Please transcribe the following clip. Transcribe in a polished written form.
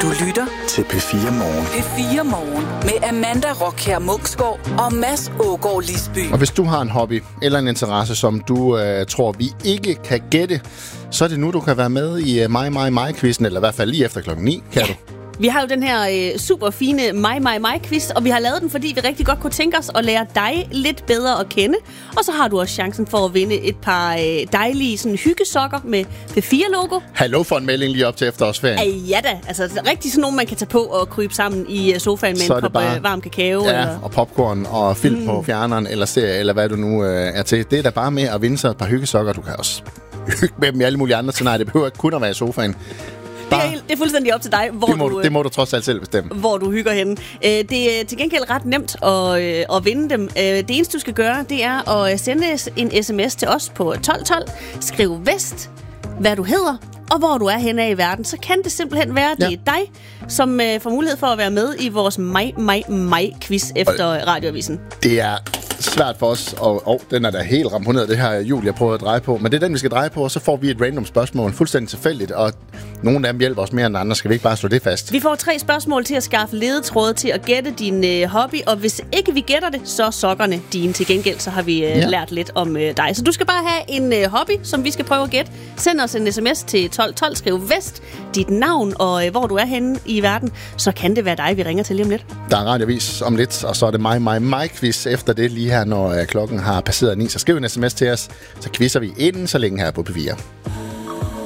Du lytter til P4 Morgen. P4 Morgen med Amanda Rockher Munksgaard og Mads Ågaard Lisby. Og hvis du har en hobby eller en interesse, som du tror, vi ikke kan gætte, så er det nu, du kan være med i mig-quizzen, eller i hvert fald lige efter klokken 9, kan du? Vi har jo den her super fine mig-quiz, og vi har lavet den, fordi vi rigtig godt kunne tænke os at lære dig lidt bedre at kende. Og så har du også chancen for at vinde et par dejlige sådan, hyggesokker med P4-logo. Hallo for en melding lige op til efterårsferien. Ja da, altså rigtig sådan nogle, man kan tage på og krybe sammen i sofaen med en kop varm kakao. Ja, eller... og popcorn og film på fjerneren eller serie, eller hvad du nu er til. Det er da bare med at vinde sig et par hyggesokker. Du kan også hygge med dem i alle mulige andre scenarier. Det behøver ikke kun at være i sofaen. Det er fuldstændig op til dig, det må du trods alt selv bestemme. Hvor du hygger henne. Det er til gengæld ret nemt at vinde dem. Det eneste, du skal gøre, det er at sende en sms til os på 1212. Skriv Vest, hvad du hedder, og hvor du er henne af i verden. Så kan det simpelthen være, det er dig, som får mulighed for at være med i vores mig-quiz efter radioavisen. Det er svært for os, og den er da helt ramponeret, det her Julia prøver at dreje på. Men det er den, vi skal dreje på, og så får vi et random spørgsmål, fuldstændig tilfældigt, og nogle af dem hjælper os mere end andre. Skal vi ikke bare slå det fast? Vi får 3 spørgsmål til at skaffe ledetråde til at gætte din hobby, og hvis ikke vi gætter det, så er sokkerne dine. Til gengæld så har vi lært lidt om dig. Så du skal bare have en hobby, som vi skal prøve at gætte. Send os en sms til 1212, skriv Vest, dit navn og hvor du er henne i verden. Så kan det være dig, vi ringer til lige om lidt. Der er radioavis om lidt, og så er det mig-quiz efter det lige her, når klokken har passeret 9. Så skriv en sms til os, så quizzer vi inden så længe her på P4.